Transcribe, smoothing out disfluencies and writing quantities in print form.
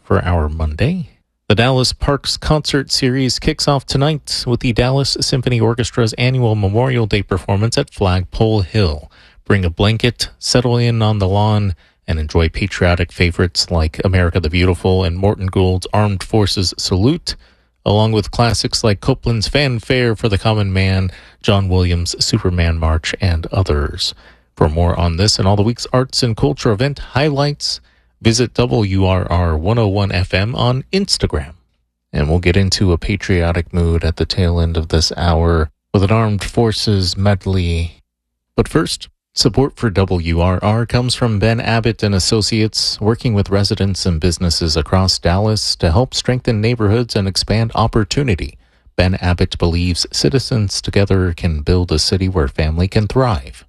for our Monday. The Dallas Parks Concert Series kicks off tonight with the Dallas Symphony Orchestra's annual Memorial Day performance at Flagpole Hill. Bring a blanket, settle in on the lawn, and enjoy patriotic favorites like America the Beautiful and Morton Gould's Armed Forces Salute, along with classics like Copland's Fanfare for the Common Man, John Williams' Superman March, and others. For more on this and all the week's arts and culture event highlights, visit WRR 101 FM on Instagram. And we'll get into a patriotic mood at the tail end of this hour with an Armed Forces medley. But first, support for WRR comes from Ben Abbott and Associates, working with residents and businesses across Dallas to help strengthen neighborhoods and expand opportunity. Ben Abbott believes citizens together can build a city where family can thrive.